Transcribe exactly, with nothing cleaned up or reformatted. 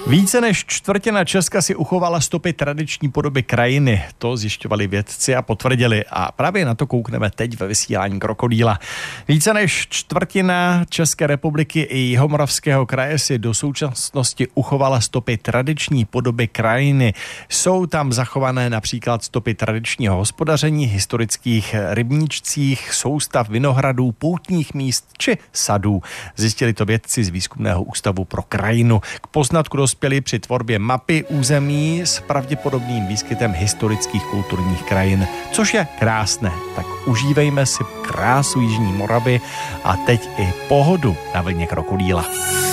Více než čtvrtina Česka si uchovala stopy tradiční podoby krajiny. To zjišťovali vědci a potvrdili. A právě na to koukneme teď ve vysílání Krokodýla. Více než čtvrtina České republiky i Jihomoravského kraje si do současnosti uchovala stopy tradiční podoby krajiny. Jsou tam zachované například stopy tradičního hospodaření, historických rybníčcích, soustav vinohradů, poutních míst či sadů. Zjistili to vědci z Výzkumného ústavu pro krajinu. K poznatku dospěli při tvorbě mapy území s pravděpodobným výskytem historických kulturních krajin, což je krásné. Tak užívejme si krásu Jižní Moravy a teď i pohodu na vlně Krokodýla.